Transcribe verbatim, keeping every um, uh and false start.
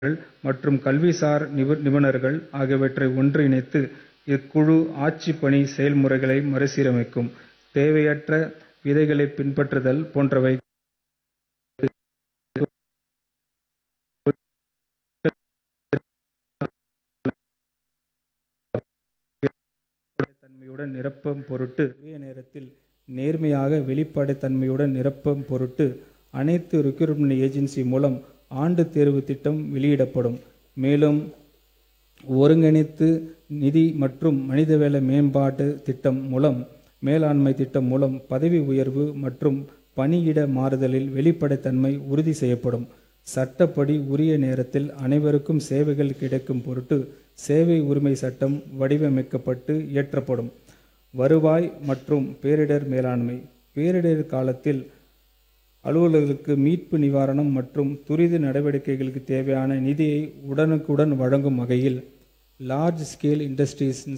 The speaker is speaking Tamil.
மற்றும் கல்விசார் நிபுணர்கள் ஆகியவற்றை ஒன்றிணைத்து இக்குழு ஆட்சிப் பணி செயல்முறைகளை மறுசீரமைக்கும். தேவையற்ற விதிகளைப் பின்பற்றுதல் போன்றவை தன்மையுடன் நிரப்பும் பொருட்டு உரிய நேரத்தில் நேர்மையாக வெளிப்படைத்தன்மையுடன் நிரப்பும் பொருட்டு அனைத்து ரிக்ரூட்மெண்ட் ஏஜென்சி மூலம் ஆண்டு தேர்வு திட்டம் வெளியிடப்படும். மேலும் ஒருங்கிணைத்து நிதி மற்றும் மனிதவள மேம்பாட்டு திட்டம் மூலம் மேலாண்மை திட்டம் மூலம் பதவி உயர்வு மற்றும் பணியிட மாறுதலில் வெளிப்படைத்தன்மை உறுதி செய்யப்படும். சட்டப்படி உரிய நேரத்தில் அனைவருக்கும் சேவைகள் கிடைக்கும் பொருட்டு சேவை உரிமை சட்டம் வடிவமைக்கப்பட்டு இயற்றப்படும். வருவாய் மற்றும் பேரிடர் மேலாண்மை. பேரிடர் காலத்தில் அலுவலர்களுக்கு மீட்பு நிவாரணம் மற்றும் துரித நடவடிக்கைகளுக்கு தேவையான நிதியை உடனுக்குடன் வழங்கும் வகையில் லார்ஜ் ஸ்கேல் இண்டஸ்ட்ரீஸ்